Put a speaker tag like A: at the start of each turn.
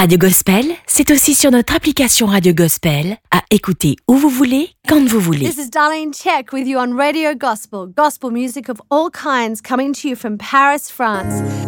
A: Radio Gospel, c'est aussi sur notre application Radio Gospel, à écouter où vous voulez, quand vous voulez.
B: This is Darlene Check with you on Radio Gospel. Gospel music of all kinds coming to you from Paris, France.